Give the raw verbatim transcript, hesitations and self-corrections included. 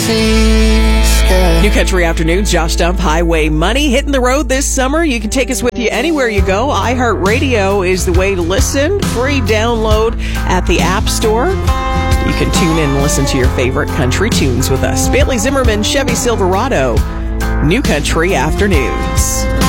seas. Yeah. New Country Afternoons, Josh Dump, Highway Money. Hitting the road this summer. You can take us with you anywhere you go. iHeartRadio is the way to listen. Free download at the App Store. You can tune in and listen to your favorite country tunes with us. Bailey Zimmerman, Chevy Silverado, New Country Afternoons.